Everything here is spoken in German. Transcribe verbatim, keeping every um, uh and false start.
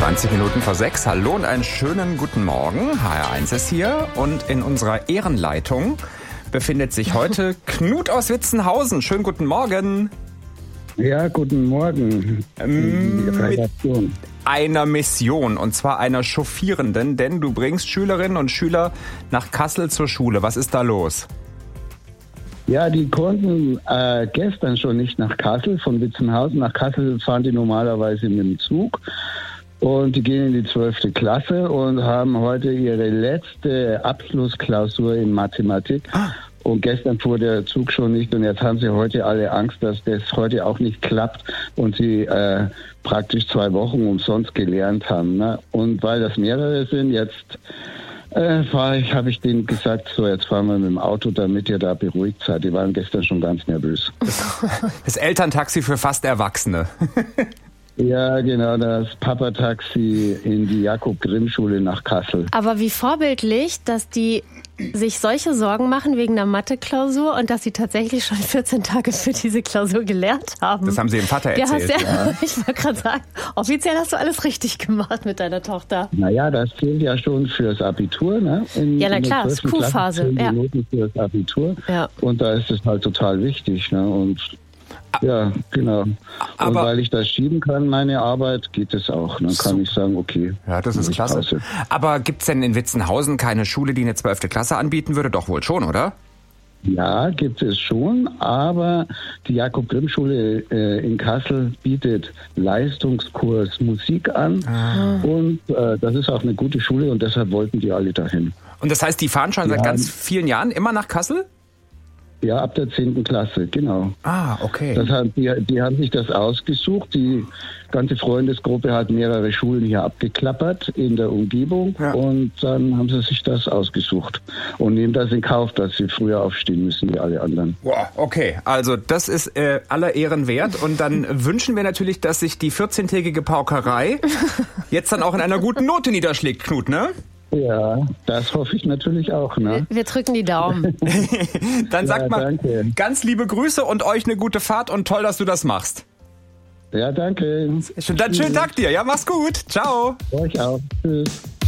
zwanzig Minuten vor sechs. Hallo und einen schönen guten Morgen. H R eins ist hier und in unserer Ehrenleitung befindet sich heute Knut aus Witzenhausen. Schönen guten Morgen. Ja, guten Morgen. Ähm, mit einer Mission, und zwar einer chauffierenden, denn du bringst Schülerinnen und Schüler nach Kassel zur Schule. Was ist da los? Ja, die konnten äh, gestern schon nicht nach Kassel, von Witzenhausen nach Kassel fahren die normalerweise mit dem Zug. Und die gehen in die zwölfte Klasse und haben heute ihre letzte Abschlussklausur in Mathematik. Ah. Und gestern fuhr der Zug schon nicht und jetzt haben sie heute alle Angst, dass das heute auch nicht klappt und sie äh, praktisch zwei Wochen umsonst gelernt haben. Ne? Und weil das mehrere sind, jetzt äh, fahr ich, habe ich denen gesagt, so jetzt fahren wir mit dem Auto, damit ihr da beruhigt seid. Die waren gestern schon ganz nervös. Das Elterntaxi für fast Erwachsene. Ja, genau, das Papa-Taxi in die Jakob-Grimm-Schule nach Kassel. Aber wie vorbildlich, dass die sich solche Sorgen machen wegen der Mathe-Klausur und dass sie tatsächlich schon vierzehn Tage für diese Klausur gelernt haben. Das haben sie dem Vater erzählt. Ja, hast ja, ja. Ich wollte gerade sagen, offiziell hast du alles richtig gemacht mit deiner Tochter. Naja, das zählt ja schon fürs Abitur. Ne? In, ja, na klar, das ist Q-Phase. Ja. Die fürs Abitur. Ja. Und da ist es halt total wichtig. Ne? Und ja, genau. Aber und weil ich das schieben kann, meine Arbeit, geht es auch. Dann kann so. ich sagen, okay. Ja, das ist klasse. Pause. Aber gibt es denn in Witzenhausen keine Schule, die eine zwölfte Klasse anbieten würde? Doch wohl schon, oder? Ja, gibt es schon, aber die Jakob-Grimm-Schule äh, in Kassel bietet Leistungskurs Musik an ah. und äh, das ist auch eine gute Schule und deshalb wollten die alle dahin. Und das heißt, die fahren schon ja. seit ganz vielen Jahren immer nach Kassel? Ja, ab der zehnten Klasse, genau. Ah, okay. Das haben, die, die haben sich das ausgesucht. Die ganze Freundesgruppe hat mehrere Schulen hier abgeklappert in der Umgebung. Ja. Und dann haben sie sich das ausgesucht und nehmen das in Kauf, dass sie früher aufstehen müssen wie alle anderen. Wow, okay. Also das ist äh, aller Ehren wert. Und dann wünschen wir natürlich, dass sich die vierzehntägige Paukerei jetzt dann auch in einer guten Note niederschlägt, Knut, ne? Ja, das hoffe ich natürlich auch. Ne? Wir, wir drücken die Daumen. Dann sagt ja, mal danke. Ganz liebe Grüße und euch eine gute Fahrt und toll, dass du das machst. Ja, danke. Dann schönen Tag dir. Ja, mach's gut. Ciao. Euch auch. Tschüss.